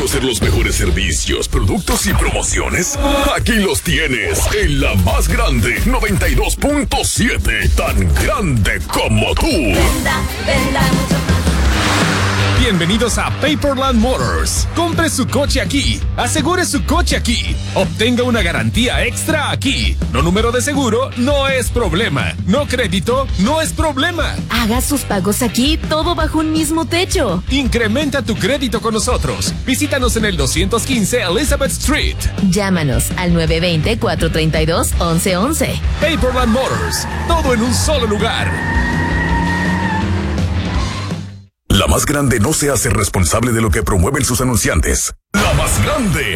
conocer los mejores servicios, productos y promociones? Aquí los tienes en la más grande, 92.7, tan grande como tú. Venda mucho más. Bienvenidos a Paperland Motors. Compre su coche aquí. Asegure su coche aquí. Obtenga una garantía extra aquí. No número de seguro no es problema. No crédito no es problema. Haga sus pagos aquí, todo bajo un mismo techo. Incrementa tu crédito con nosotros. Visítanos en el 215 Elizabeth Street. Llámanos al 920-432-1111. Paperland Motors. Todo en un solo lugar. La más grande no se hace responsable de lo que promueven sus anunciantes. La más grande,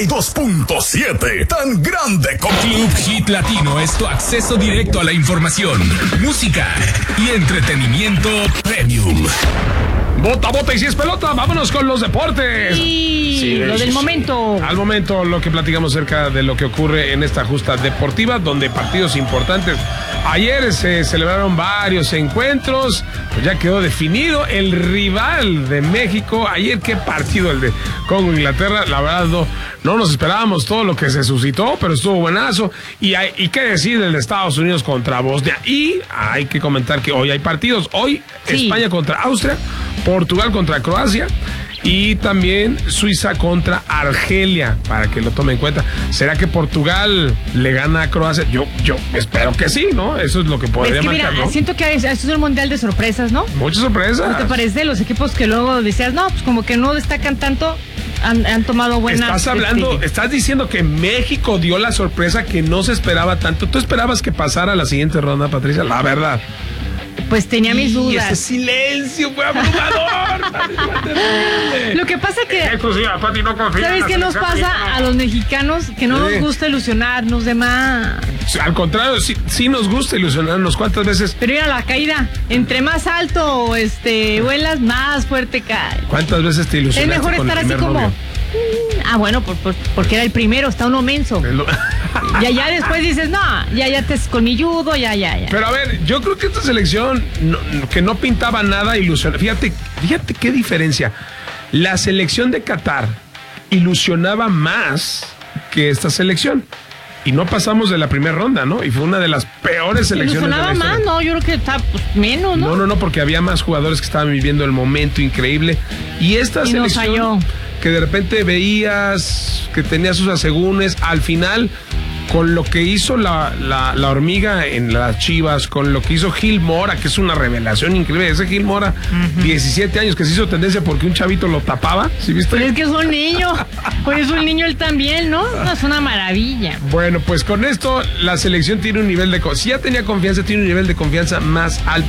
92.7, tan grande como... Club Hit Latino es tu acceso directo a la información, música y entretenimiento premium. Bota, bota y si es pelota, vámonos con los deportes. Sí, lo del momento. Al momento, lo que platicamos acerca de lo que ocurre en esta justa deportiva, donde partidos importantes. Ayer se celebraron varios encuentros, pues ya quedó definido el rival de México. Ayer qué partido el de Congo-Inglaterra, la verdad no nos esperábamos todo lo que se suscitó, pero estuvo buenazo. Y qué decir del de Estados Unidos contra Bosnia. Y hay que comentar que hoy hay partidos. Hoy sí. España contra Austria, Portugal contra Croacia y también Suiza contra Argelia, para que lo tomen en cuenta. ¿Será que Portugal le gana a Croacia? Yo espero que sí, ¿no? Eso es lo que podría marcar, mira, ¿no? Siento que esto es un mundial de sorpresas, ¿no? Muchas sorpresas. ¿No te parece? Los equipos que luego decías, no, pues como que no destacan tanto, han tomado buenas... Estás diciendo que México dio la sorpresa que no se esperaba tanto. ¿Tú esperabas que pasara a la siguiente ronda, Patricia? La verdad. Pues tenía mis dudas. Y ese silencio fue abrumador. Lo que pasa que... ¿Sabes qué nos pasa a los mexicanos? Que no nos gusta ilusionarnos de más. Al contrario, sí nos gusta ilusionarnos. ¿Cuántas veces? Pero mira la caída. Entre más alto vuelas, más fuerte cae. ¿Cuántas veces te ilusionaste? Es mejor estar así como... Novio? Bueno, porque era el primero, está uno menso. Ya después dices, no, ya te colmilludo, ya. Pero a ver, yo creo que esta selección que no pintaba nada ilusionante. Fíjate qué diferencia. La selección de Qatar ilusionaba más que esta selección. Y no pasamos de la primera ronda, ¿no? Y fue una de las peores selecciones de la historia. Más, no, yo creo que está menos, ¿no? No, porque había más jugadores que estaban viviendo el momento increíble. Y esta selección que de repente veías que tenía sus asegúnes, al final, con lo que hizo la hormiga en las Chivas, con lo que hizo Gil Mora, que es una revelación increíble. Ese Gil Mora, 17 años, que se hizo tendencia porque un chavito lo tapaba, ¿sí viste? Pero es que es un niño, pues es un niño él también, ¿no? Es una maravilla. Bueno, pues con esto la selección tiene un nivel de... Si ya tenía confianza, tiene un nivel de confianza más alto.